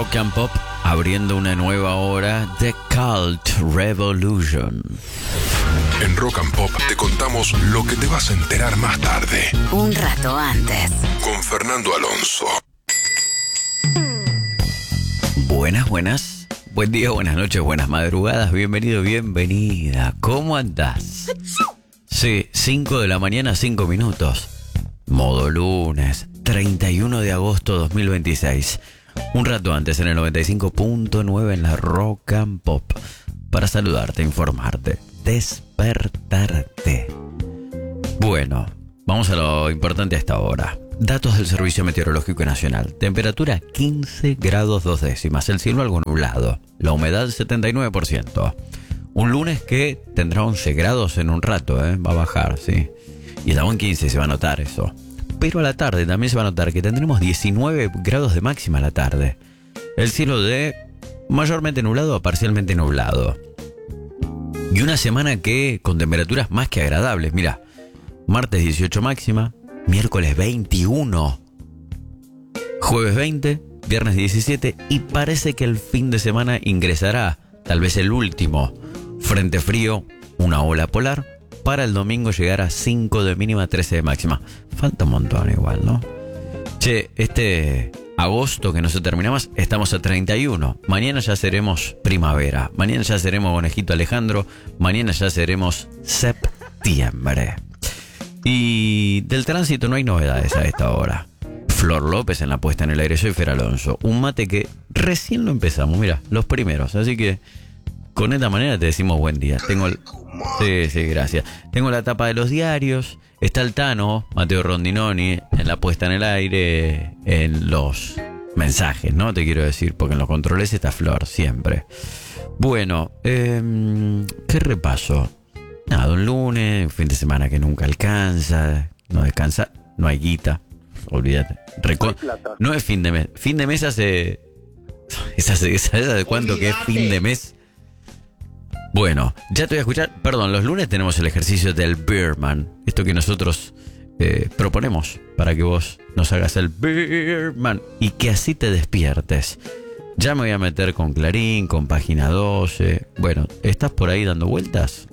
Rock and Pop, abriendo una nueva hora de Cult Revolution. En Rock and Pop te contamos lo que te vas a enterar más tarde. Un rato antes. Con Fernando Alonso. Buenas. Buen día, buenas noches, buenas madrugadas. Bienvenido, bienvenida. ¿Cómo andás? Sí, 5 de la mañana, 5 minutos. Modo lunes, 31 de agosto 2026. Un rato antes en el 95.9 en la Rock and Pop. Para saludarte, informarte, despertarte. Bueno, vamos a lo importante a esta hora. Datos del Servicio Meteorológico Nacional. Temperatura 15 grados 2 décimas. El cielo algo nublado. La humedad 79%. Un lunes que tendrá 11 grados en un rato, va a bajar, sí. Y estamos en 15, se va a notar eso. Pero a la tarde también se va a notar que tendremos 19 grados de máxima a la tarde. El cielo de mayormente nublado a parcialmente nublado. Y una semana que con temperaturas más que agradables. Mira, martes 18 máxima, miércoles 21, jueves 20, viernes 17 y parece que el fin de semana ingresará, tal vez el último, frente frío, una ola polar. Para el domingo llegar a 5 de mínima, 13 de máxima. Falta un montón igual, ¿no? Che, este agosto que no se termina más, estamos a 31. Mañana ya seremos primavera. Mañana ya seremos Conejito Alejandro. Mañana ya seremos septiembre. Y del tránsito no hay novedades a esta hora. Flor López en la puesta en el aire. Soy Fer Alonso. Un mate que recién lo empezamos. Mira, los primeros. Así que con esta manera te decimos buen día. Sí, gracias. Tengo la tapa de los diarios. Está el Tano, Mateo Rondinoni, en la puesta en el aire, en los mensajes, ¿no? Te quiero decir, porque en los controles está Flor, siempre. Bueno, ¿qué repaso? Nada, un lunes, un fin de semana que nunca alcanza, no descansa, no hay guita, olvídate. No es fin de mes. Fin de mes hace... ¿Esa de cuánto que es fin de mes? Bueno, ya te voy a escuchar. Perdón, los lunes tenemos el ejercicio del Beerman. Esto que nosotros proponemos para que vos nos hagas el Beerman y que así te despiertes. Ya me voy a meter con Clarín, con Página 12. Bueno, ¿estás por ahí dando vueltas?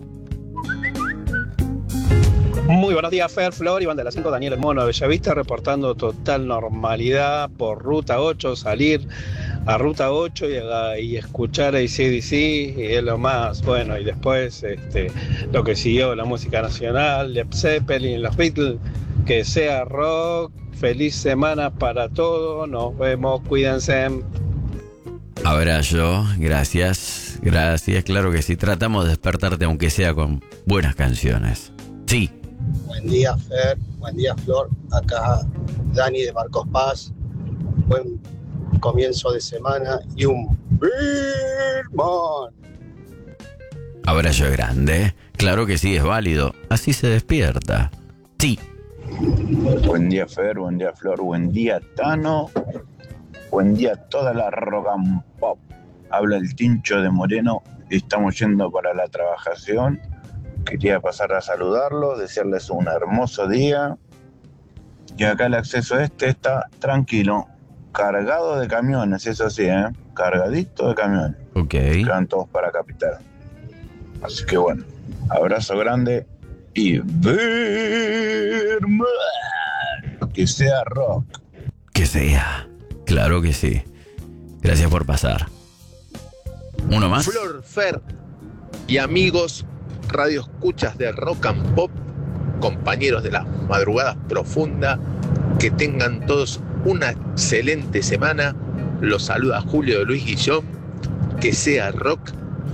Muy buenos días, Fer, Flor, Iván de las 5, Daniel El Mono de Bellavista, reportando total normalidad por Ruta 8, salir a Ruta 8 y escuchar a AC/DC es lo más bueno. Y después lo que siguió, la música nacional, Led Zeppelin, los Beatles, que sea rock. Feliz semana para todos, nos vemos, cuídense. Abrazo, gracias, claro que sí, tratamos de despertarte aunque sea con buenas canciones. Sí. Buen día, Fer, buen día, Flor, acá Dani de Marcos Paz, buen comienzo de semana y un Birdman. Abrazo grande, claro que sí, es válido, así se despierta. Sí. Buen día, Fer, buen día, Flor, buen día, Tano, buen día toda la Rock and Pop. Habla el Tincho de Moreno, estamos yendo para la trabajación. Quería pasar a saludarlos, desearles un hermoso día. Y acá el acceso está tranquilo, cargado de camiones, eso sí, cargadito de camiones. Ok. Que van todos para Capital. Así que bueno, abrazo grande y Birdman. Que sea rock. Que sea, claro que sí. Gracias por pasar. ¿Uno más? Flor, Fer y amigos radio escuchas de Rock and Pop, compañeros de las madrugadas profundas, que tengan todos una excelente semana. Los saluda Julio de Luis Guillón, que sea rock.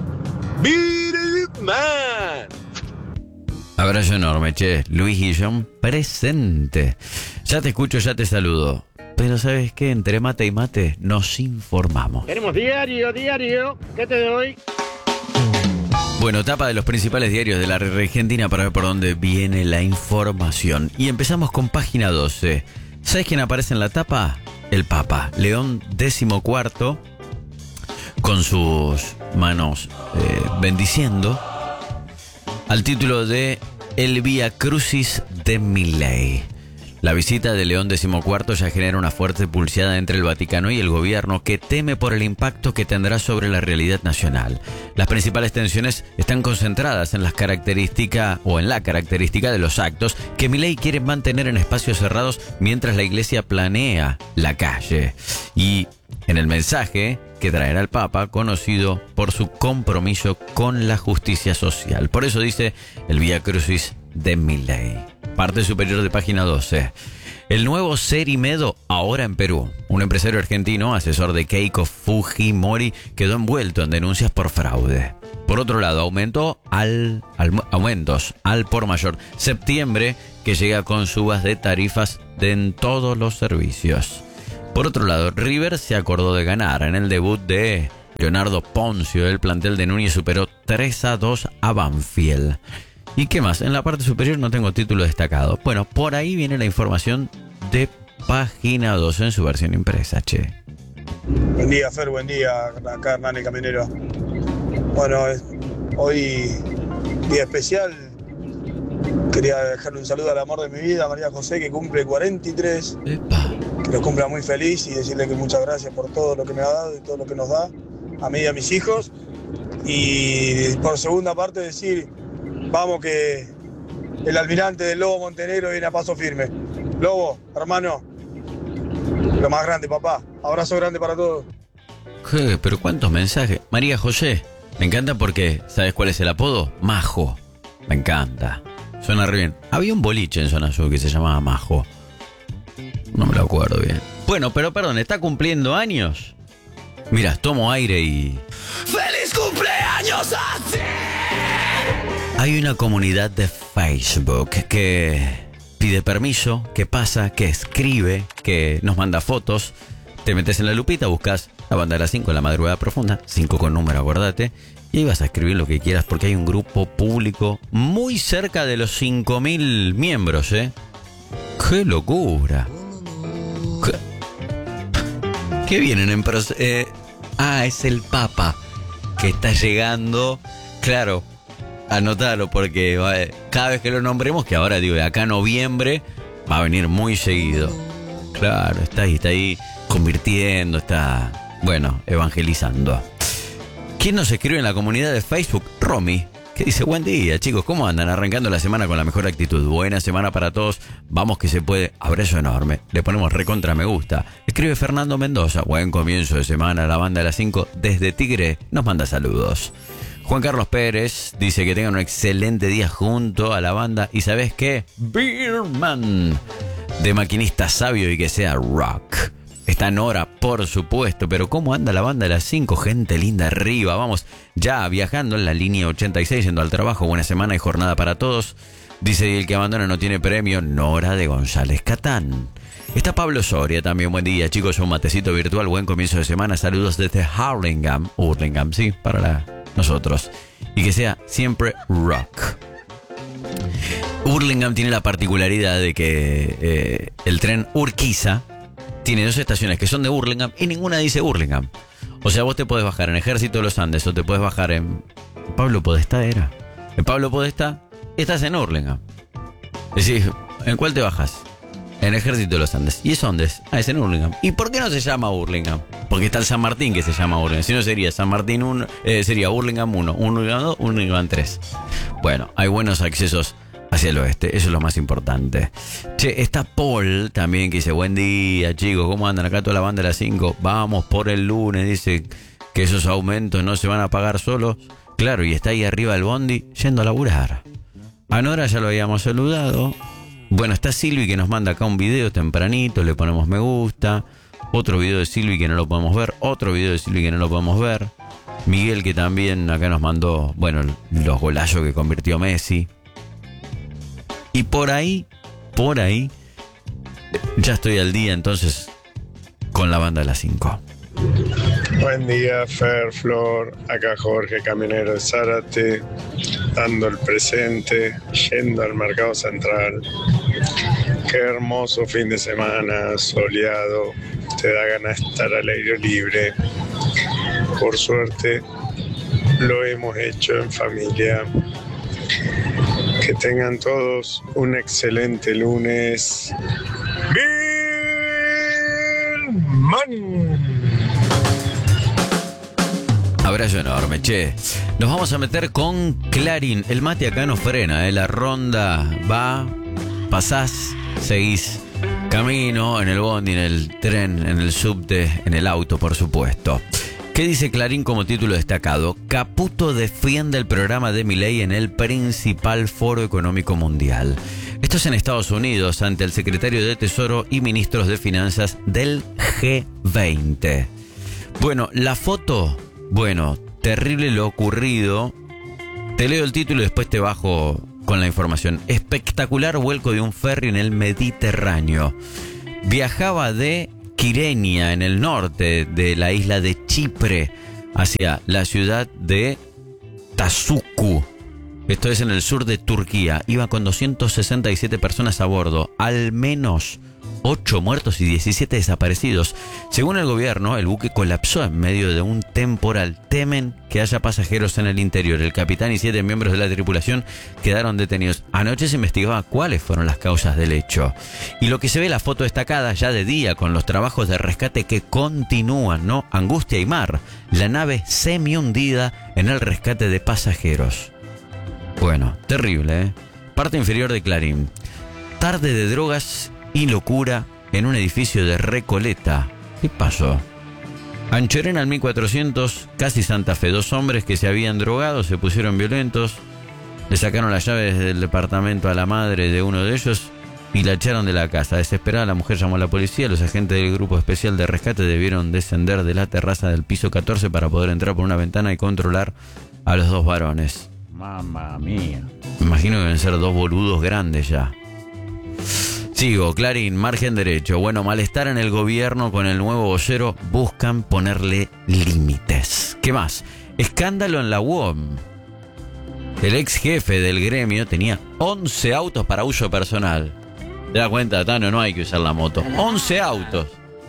Birdman. Abrazo enorme, che. Luis Guillón presente. Ya te escucho, ya te saludo. Pero ¿sabes qué? Entre mate y mate nos informamos. Tenemos diario. ¿Qué te doy? Bueno, tapa de los principales diarios de la Argentina para ver por dónde viene la información. Y empezamos con Página 12. ¿Sabes quién aparece en la tapa? El Papa, León XIV, con sus manos bendiciendo, al título de El Vía Crucis de Milei. La visita de León XIV ya genera una fuerte pulseada entre el Vaticano y el gobierno, que teme por el impacto que tendrá sobre la realidad nacional. Las principales tensiones están concentradas en la característica de los actos que Milei quiere mantener en espacios cerrados mientras la Iglesia planea la calle. Y en el mensaje que traerá el Papa, conocido por su compromiso con la justicia social. Por eso dice el Vía Crucis de Milei. Parte superior de página 12. El nuevo Serimedo ahora en Perú. Un empresario argentino, asesor de Keiko Fujimori, quedó envuelto en denuncias por fraude. Por otro lado, aumentos al por mayor. Septiembre, que llega con subas de tarifas en todos los servicios. Por otro lado, River se acordó de ganar. En el debut de Leonardo Poncio, el plantel de Núñez superó 3-2 a Banfield. ¿Y qué más? En la parte superior no tengo título destacado. Bueno, por ahí viene la información de página 12 en su versión impresa, che. Buen día, Fer, buen día. Acá Hernán el Camionero. Bueno, hoy día especial. Quería dejarle un saludo al amor de mi vida, María José, que cumple 43. ¡Epa! Que lo cumpla muy feliz y decirle que muchas gracias por todo lo que me ha dado y todo lo que nos da a mí y a mis hijos. Y por segunda parte decir, vamos que el almirante del Lobo Montenegro viene a paso firme. Lobo, hermano, lo más grande, papá. Abrazo grande para todos. Pero cuántos mensajes. María José, me encanta porque, ¿sabes cuál es el apodo? Majo. Me encanta. Suena re bien. Había un boliche en Zona Sur que se llamaba Majo. No me lo acuerdo bien. Bueno, pero perdón, ¿está cumpliendo años? Mira, tomo aire y... ¡Feliz cumpleaños a ti! Hay una comunidad de Facebook que pide permiso, que pasa, que escribe, que nos manda fotos. Te metes en la lupita, buscas la banda de las 5 en la madrugada profunda, 5 con número, acordate, y ahí vas a escribir lo que quieras porque hay un grupo público muy cerca de los 5.000 miembros, ¿eh? ¡Qué locura! ¿Qué vienen en proceso? Es el Papa que está llegando. Claro, anotalo porque cada vez que lo nombremos, que ahora digo de acá a noviembre, va a venir muy seguido. Claro, está ahí convirtiendo, está, bueno, evangelizando. ¿Quién nos escribe en la comunidad de Facebook? Romy, que dice, buen día chicos, ¿cómo andan? Arrancando la semana con la mejor actitud. Buena semana para todos, vamos que se puede. Abrazo enorme, le ponemos recontra me gusta. Escribe Fernando Mendoza, buen comienzo de semana, la banda de las 5 desde Tigre nos manda saludos. Juan Carlos Pérez dice que tengan un excelente día junto a la banda. ¿Y sabes qué? Beerman, de Maquinista Sabio y que sea rock. Está Nora, por supuesto, pero ¿cómo anda la banda de las 5? Gente linda arriba, vamos ya viajando en la línea 86, yendo al trabajo. Buena semana y jornada para todos. Dice, y el que abandona no tiene premio, Nora de González Catán. Está Pablo Soria también, buen día chicos, un matecito virtual, buen comienzo de semana. Saludos desde Hurlingham, sí, para nosotros. Y que sea siempre rock. Hurlingham tiene la particularidad de que el tren Urquiza tiene 2 estaciones que son de Hurlingham y ninguna dice Hurlingham. O sea, vos te podés bajar en Ejército de los Andes o te podés bajar en... Pablo Podestá era. En Pablo Podestá estás en Hurlingham. Es decir, ¿en cuál te bajas? En Ejército de los Andes. ¿Y eso dónde es? Es en Hurlingham. ¿Y por qué no se llama Hurlingham? Porque está el San Martín que se llama Hurlingham. Si no sería San Martín 1, sería Hurlingham 1, Hurlingham 2, Hurlingham 3. Bueno, hay buenos accesos hacia el oeste, eso es lo más importante. Che, está Paul también que dice, buen día chicos, ¿cómo andan? Acá toda la banda de las 5, vamos por el lunes, dice que esos aumentos no se van a pagar solos. Claro, y está ahí arriba el bondi yendo a laburar. A Nora ya lo habíamos saludado. Bueno, está Silvi que nos manda acá un video tempranito, le ponemos me gusta. Otro video de Silvi que no lo podemos ver, otro video de Silvi que no lo podemos ver. Miguel que también acá nos mandó, bueno, los golazos que convirtió Messi. Y por ahí, ya estoy al día entonces con la banda de las 5. Buen día, Fer, Flor, acá Jorge, camionero de Zárate, dando el presente, yendo al Mercado Central. Qué hermoso fin de semana, soleado, te da ganas de estar al aire libre. Por suerte, lo hemos hecho en familia. Que tengan todos un excelente lunes. ¡Birman! Abrazo enorme, che. Nos vamos a meter con Clarín. El mate acá no frena, la ronda va, pasás, seguís camino, en el bondi, en el tren, en el subte, en el auto, por supuesto. ¿Qué dice Clarín como título destacado? Caputo defiende el programa de Milei en el principal foro económico mundial. Esto es en Estados Unidos, ante el secretario de Tesoro y ministros de Finanzas del G20. Bueno, la foto... Bueno, terrible lo ocurrido. Te leo el título y después te bajo con la información. Espectacular vuelco de un ferry en el Mediterráneo. Viajaba de Kyrenia, en el norte de la isla de Chipre, hacia la ciudad de Tasuku. Esto es en el sur de Turquía. Iba con 267 personas a bordo. Al menos 8 muertos y 17 desaparecidos. Según el gobierno, el buque colapsó en medio de un temporal. Temen que haya pasajeros en el interior. El capitán y 7 miembros de la tripulación quedaron detenidos. Anoche se investigaba cuáles fueron las causas del hecho. Y lo que se ve, la foto destacada ya de día, con los trabajos de rescate que continúan, ¿no? Angustia y mar. La nave semi hundida en el rescate de pasajeros. Bueno, terrible, ¿eh? Parte inferior de Clarín. Tarde de drogas y locura en un edificio de Recoleta. ¿Qué pasó? Anchorena al 1400, casi Santa Fe. 2 hombres que se habían drogado se pusieron violentos. Le sacaron las llaves del departamento a la madre de uno de ellos y la echaron de la casa. Desesperada, la mujer llamó a la policía. Los agentes del grupo especial de rescate debieron descender de la terraza del piso 14 para poder entrar por una ventana y controlar a los 2 varones. Mamma mía. Me imagino que deben ser 2 boludos grandes ya. Sigo, Clarín, margen derecho. Bueno, malestar en el gobierno con el nuevo vocero. Buscan ponerle límites. ¿Qué más? Escándalo en la UOM. El ex jefe del gremio tenía 11 autos para uso personal. ¿Te das cuenta, Tano? No hay que usar la moto. 11 autos.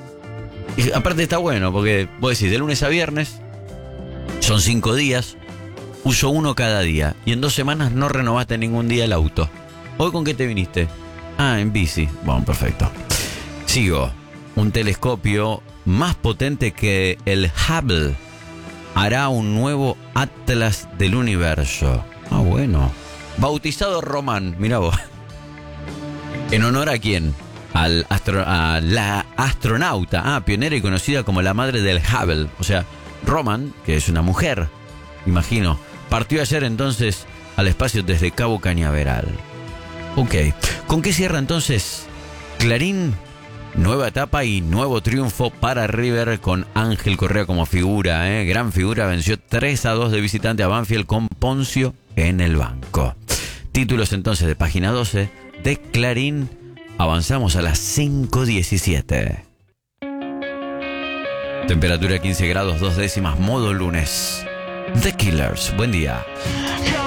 Y aparte está bueno, porque vos decís, de lunes a viernes, son 5 días, uso uno cada día. Y en 2 semanas no renovaste ningún día el auto. ¿Hoy con qué te viniste? Ah, en bici. Bueno, perfecto. Sigo. Un telescopio más potente que el Hubble hará un nuevo Atlas del Universo. Ah, bueno. Bautizado Román, mirá vos. ¿En honor a quién? A la astronauta, pionera y conocida como la madre del Hubble. O sea, Román, que es una mujer, imagino, partió ayer entonces al espacio desde Cabo Cañaveral. Ok, ¿con qué cierra entonces Clarín? Nueva etapa y nuevo triunfo para River con Ángel Correa como figura, gran figura, venció 3-2 de visitante a Banfield con Poncio en el banco. Títulos entonces de página 12 de Clarín. Avanzamos a las 5:17. Temperatura 15 grados 2 décimas, modo lunes. The Killers, buen día.